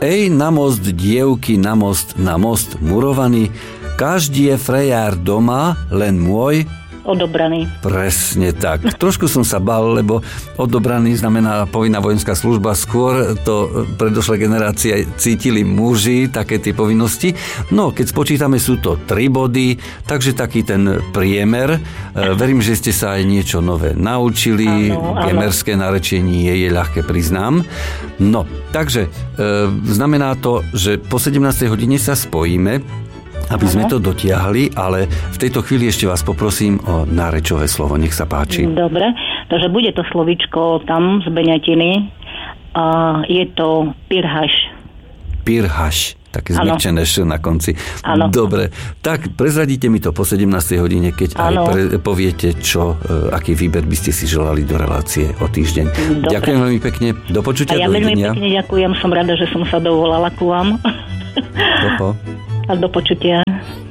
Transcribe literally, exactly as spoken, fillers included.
Ej, na most dievky, na most, na most murovaný, každý je frejár doma, len môj odobraný. Presne tak. Trošku som sa bál, lebo odobraný znamená povinná vojenská služba. Skôr to predošlé generácie cítili muži, také tie povinnosti. No, keď spočítame, sú to tri body, takže taký ten priemer. Verím, že ste sa aj niečo nové naučili. Gemerské narečenie je ľahké, priznám. No, takže e, znamená to, že po sedemnástej hodine sa spojíme, aby sme to dotiahli, ale v tejto chvíli ešte vás poprosím o nárečové slovo. Nech sa páči. Dobre, takže bude to slovíčko tam z Beňatiny a je to pirhaš. Pirhaš, také zmekčené š na konci. Ano. Dobre, tak prezradíte mi to po sedemnástej hodine, keď ano. aj pre, poviete, čo, aký výber by ste si želali do relácie o týždeň. Dobre. Ďakujem veľmi pekne. Do počutia, a ja dovidenia. veľmi pekne ďakujem, som rada, že som sa dovolala ku vám. Dopo. A do počutia.